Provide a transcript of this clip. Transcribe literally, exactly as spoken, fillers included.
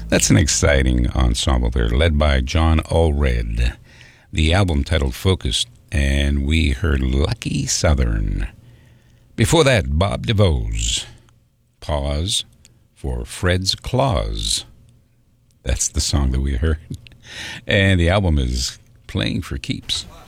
That's an exciting ensemble there, led by John Allred. The album titled Focused, and we heard Lucky Southern. Before that, Bob DeVoe's Pause for Fred's Claus. That's the song that we heard. And the album is Playing for Keeps.